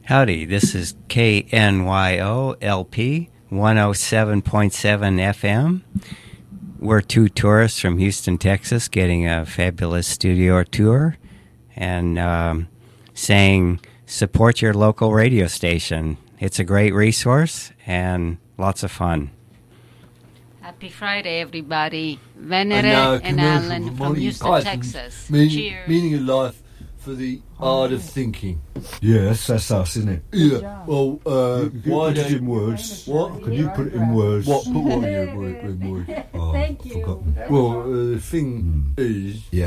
Howdy, this is KNYO-LP 107.7 FM. We're two tourists from Houston, Texas, getting a fabulous studio tour and saying, support your local radio station. It's a great resource and lots of fun. Happy Friday, everybody. Venere and Alan from Houston, Texas. Cheers. Meaning of life for the art of thinking. Yes, that's us, isn't it? Yeah. Well, why put it in words? What? Can you put it in words? What? Put what in words? Oh, thank you. Forgotten. Well, the thing is, we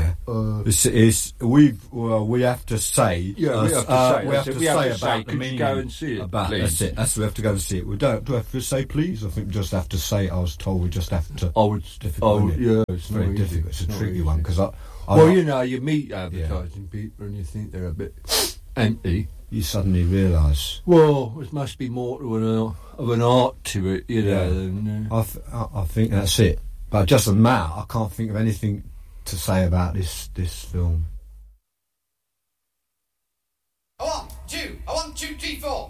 have to say. Yeah, we have to say about the meaning. Go and see it. That's it. That's we have to go and see it. We don't. Do I have to say please? I think we just have to say. I was told we just have to. It's difficult. It's very difficult. It's a tricky one because you meet advertising people and you think they're a bit empty. You suddenly realise. Well, there must be more of an art to it, you know. Than, I think that's it. But just a matter, I can't think of anything to say about this film. 1, 2, 1, 2, 3, 4.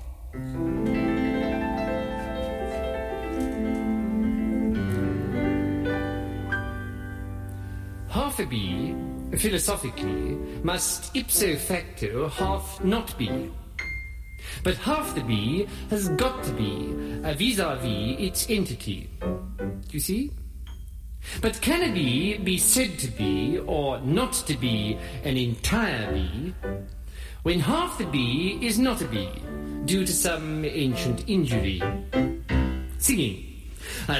Half a bee, philosophically, must ipso facto half not be. But half the bee has got to be vis-à-vis its entity. You see? But can a bee be said to be or not to be an entire bee when half the bee is not a bee due to some ancient injury? Singing.